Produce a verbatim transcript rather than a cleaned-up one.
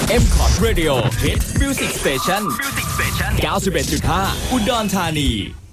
เอ็ม คอร์ด Radio Hit Music Station เก้าสิบเอ็ดจุดห้า อุดรธานี